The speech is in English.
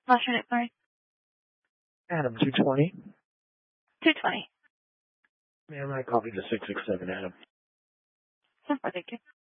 Last unit, sorry. Adam, 220. 220. Ma'am, I copied the 667, Adam. Simple, thank you.